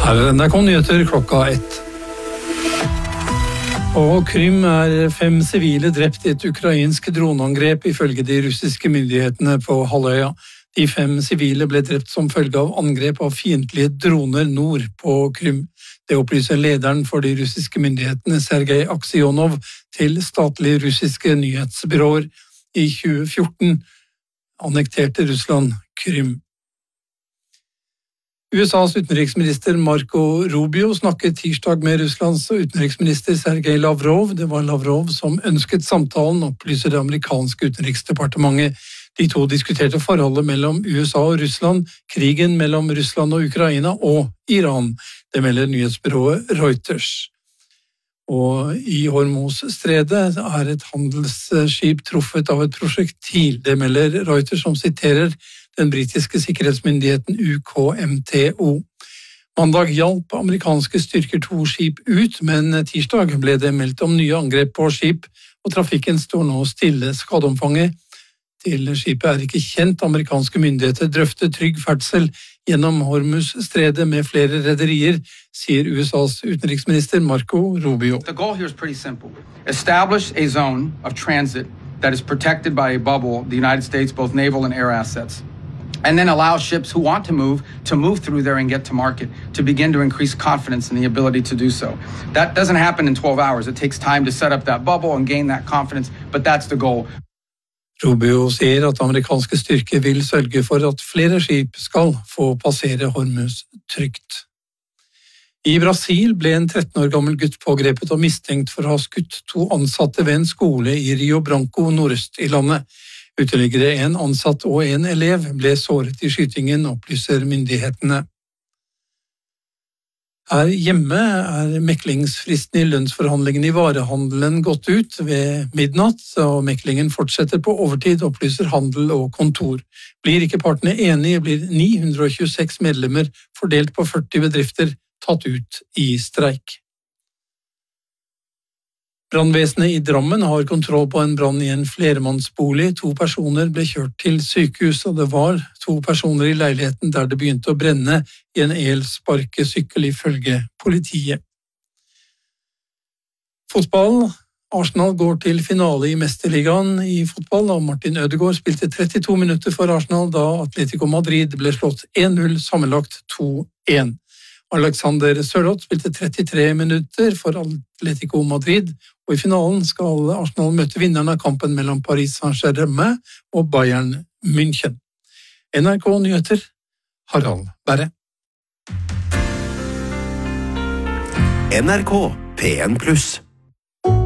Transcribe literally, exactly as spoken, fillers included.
Her er N R K Nyheter klokka ett. Og Krym er fem sivile drept i et ukrainsk droneangrep ifølge de russiske myndighetene på halvøya. De fem sivile ble drept som følge av angrep av fiendtlige droner nord på Krym. Det opplyser lederen for de russiske myndighetene, Sergej Aksionov, til statlige russiske nyhetsbyråer. I tjue fjorten annekterte Russland Krym. U S A's utenriksminister Marco Rubio snakket tirsdag med Russlands utenriksminister Sergej Lavrov. Det var Lavrov som ønsket samtalen, opplyser det amerikanske utenriksdepartementet. De to diskuterte forholdet mellom U S A og Russland, krigen mellom Russland og Ukraina og Iran. Det melder nyhetsbyrået Reuters. Og i Hormuz-stredet er et handelsskip truffet av et prosjektil. Det melder Reuters, som siterer den britiske sikkerhetsmyndigheten U K M T O. Mandag hjalp amerikanske styrker to skip ut, men tirsdag ble det meldt om nye angrep på skip, og trafikken står nå stille. Skadeomfanget til skipet er ikke kjent. Amerikanske myndigheter drøfter trygg ferdsel gjennom Hormuz-stredet med flere rederier, sier U S A's utenriksminister Marco Rubio. The goal here is pretty simple. Establish a zone of transit that is protected by a bubble, the United States, both naval and air assets. And then allow ships who want to move to move through there and get to market, to begin to increase confidence in the ability to do so. That doesn't happen in twelve hours. It takes time to set up that bubble and gain that confidence, but that's the goal. Rubio sier at amerikanske styrker vil sørge for at flere skip skal få passere Hormuz trygt. I Brasil ble en tretten år gammel gutt pågrepet og mistenkt for å ha skutt to ansatte ved en skole i Rio Branco nordøst i landet. Ytterligere en ansatt og en elev ble såret i skytingen, opplyser myndighetene. Her hjemme er meklingsfristen i lønnsforhandlingene i varehandelen gått ut ved midnatt, og meklingen fortsetter på overtid, opplyser Handel og Kontor. Blir ikke partene enige, blir ni hundre og tjueseks medlemmer fordelt på førti bedrifter tatt ut i streik. Brannvesenet i Drammen har kontroll på en brann i en flermannsbolig. To personer ble kjørt til sykehus, og det var to personer i leiligheten der det begynte å brenne i en elsparkesykkel, ifølge politiet. Fotball. Arsenal går til finale i Mesterligaen i fotball, og Martin Ødegaard spilte trettito minutter for Arsenal da Atletico Madrid ble slått en null, sammenlagt to en. Alexander Sørloth spilte trettitre minutter for Atletico Madrid, og i finalen skal Arsenal møte vinneren av kampen mellom Paris Saint-Germain og Bayern München. N R K Nyheter, Harald Berre. N R K P en pluss